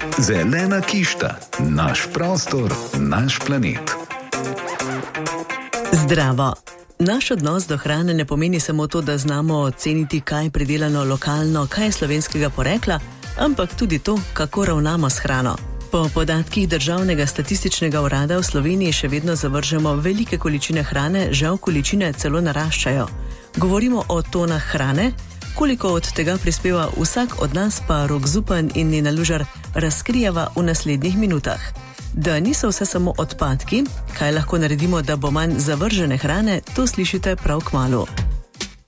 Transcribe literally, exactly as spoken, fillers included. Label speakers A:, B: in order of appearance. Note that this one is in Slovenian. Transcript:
A: Zelena kišta, naš prostor, naš planet.
B: Zdravo! Naš odnos do hrane ne pomeni samo to, da znamo oceniti, kaj je pridelano lokalno, kaj je slovenskega porekla, ampak tudi to, kako ravnamo s hrano. Po podatkih Državnega statističnega urada v Sloveniji še vedno zavržemo velike količine hrane, žal količine celo naraščajo. Govorimo o tonah hrane, koliko od tega prispeva vsak od nas, pa Rok Zupan in Nena Lužar razkrijeva v naslednjih minutah. Da niso vse samo odpadki, kaj lahko naredimo, da bo manj zavržene hrane, to slišite prav kmalu.